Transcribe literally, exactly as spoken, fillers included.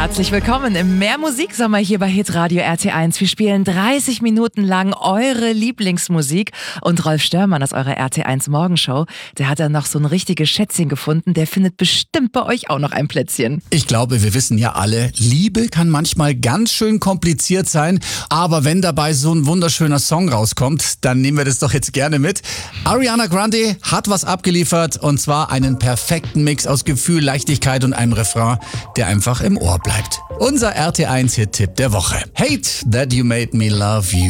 Herzlich willkommen im Mehr Musiksommer hier bei Hitradio R T eins. Wir spielen dreißig Minuten lang eure Lieblingsmusik und Rolf Störmann aus eurer R T eins Morgenshow, der hat dann noch so ein richtiges Schätzchen gefunden, der findet bestimmt bei euch auch noch ein Plätzchen. Ich glaube, wir wissen ja alle, Liebe kann manchmal ganz schön kompliziert sein, aber wenn dabei so ein wunderschöner Song rauskommt, dann nehmen wir das doch jetzt gerne mit. Ariana Grande hat was abgeliefert und zwar einen perfekten Mix aus Gefühl, Leichtigkeit und einem Refrain, der einfach im Ohr bleibt. Unser R T eins Hit-Tipp der Woche. Hate that you made me love you.